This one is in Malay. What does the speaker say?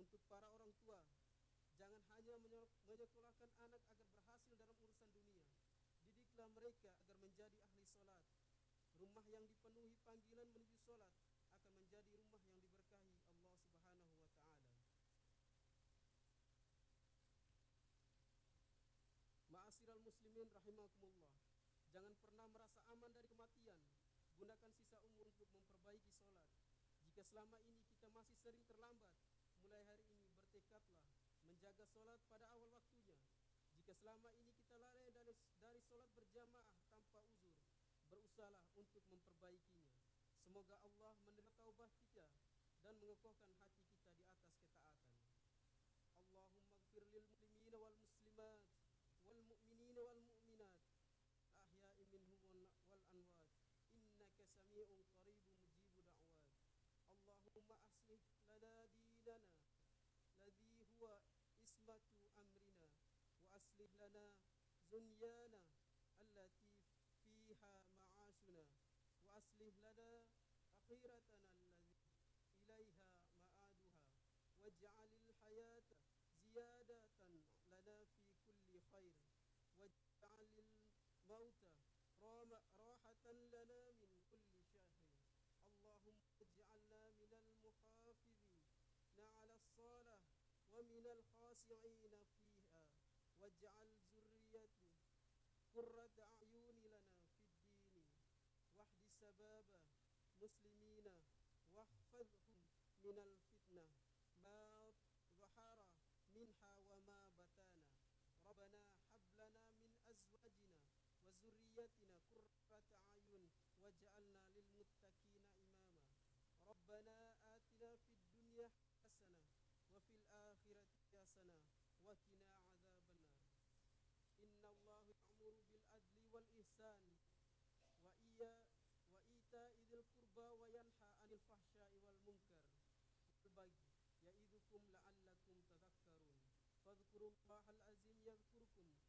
Untuk para orang tua, jangan hanya menyekolahkan anak agar berhasil dalam urusan dunia. Didiklah mereka agar menjadi ahli solat. Rumah yang dipenuhi panggilan menuju solat akan menjadi rumah yang diberkahi Allah Subhanahu wa ta'ala. Ma'asyiral muslimin rahimakumullah, jangan pernah merasa aman dari kematian. Gunakan sisa umur untuk memperbaiki solat. Jika selama ini kita masih sering terlambat, mulai hari ini bertekadlah menjaga solat pada awal waktunya. Jika selama ini kita lalai dari solat berjamaah tanpa uzur, berusahalah untuk memperbaikinya. Semoga Allah menerima taubat kita dan mengokohkan hati kita di atas ketaatan. Allahumma ighfir lil muslimina wal muslimat wal mu'minina wal mu'minat ahya'i minhum wal anwat innaka sami'un qaribun mujibu da'wat. Allahumma aslih lana dinana ladhi huwa ismatu amrina wa aslih lana dunyana allati fiha ma'ashuna wa aslih lana akhiratana allati ilaiha ma'aduha waj'alil hayata ziyadatan lana fi kulli khair waj'alil mauta rahatan lana min kulli syahrin. Allahumma ij'alna minal muhafizina 'ala as-salah wa minal khashi'ina fiha waj'al zurriyyati qurrata a'yuni lana fid dini wahdi sababa muslimina wahfazhum minal fitnah ma dhahara minha wa ma batana. Rabbana hab lana min azwajina wa zurriyyatina qurrata a'yun waj'alna lil muttaqina imama. Rabbana atina fid dunya hasanah wa fil akhirati hasanah wa qina adzabannar. Inna Allah ya'muru bil adli wal ihsan wa ita'i dzil qurba wa yanha 'anil fahsya'i wal munkar wal baghi ya'idukum la'allakum tadhakkarun. Fadhkurullahal azim yadhkurkum